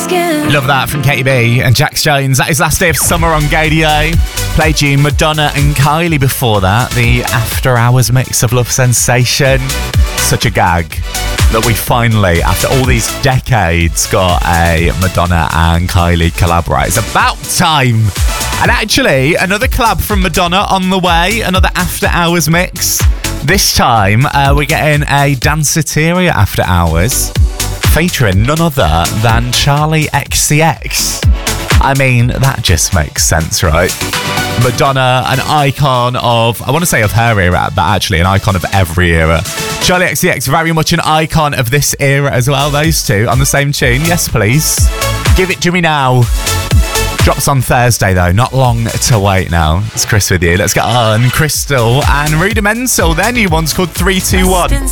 Love that from Katy B and Jax Jones. That is Last Day of Summer on Gadio. Played you Madonna and Kylie before that. The After Hours mix of Love Sensation. Such a gag that we finally, after all these decades, got a Madonna and Kylie collaborate. It's about time. And actually, another collab from Madonna on the way. Another After Hours mix. This time, we're getting a Danceteria After Hours, featuring none other than Charlie XCX. I mean, that just makes sense, right? Madonna, an icon of, I want to say of her era, but actually an icon of every era. Charlie XCX, very much an icon of this era as well. Those two on the same tune. Yes, please. Give it to me now. Drops on Thursday, though. Not long to wait now. It's Chris with you. Let's get on. Crystal and Rudimental. Their new one's called 321.